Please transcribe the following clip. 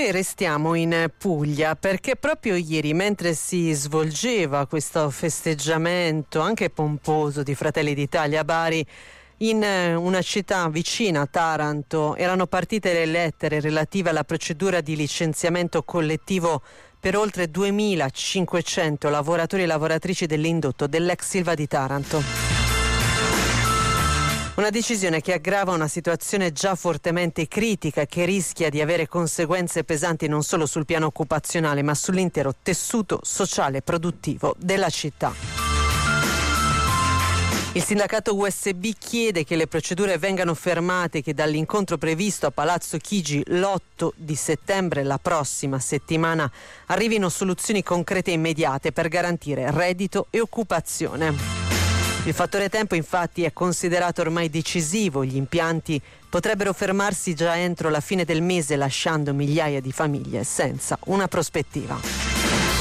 noi restiamo in Puglia perché proprio ieri, mentre si svolgeva questo festeggiamento anche pomposo di Fratelli d'Italia a Bari, in una città vicina a Taranto erano partite le lettere relative alla procedura di licenziamento collettivo per oltre 2.500 lavoratori e lavoratrici dell'indotto dell'ex Silva di Taranto. Una decisione che aggrava una situazione già fortemente critica e che rischia di avere conseguenze pesanti non solo sul piano occupazionale ma sull'intero tessuto sociale e produttivo della città. Il sindacato USB chiede che le procedure vengano fermate e che dall'incontro previsto a Palazzo Chigi l'8 di settembre, la prossima settimana, arrivino soluzioni concrete e immediate per garantire reddito e occupazione. Il fattore tempo infatti è considerato ormai decisivo, gli impianti potrebbero fermarsi già entro la fine del mese lasciando migliaia di famiglie senza una prospettiva.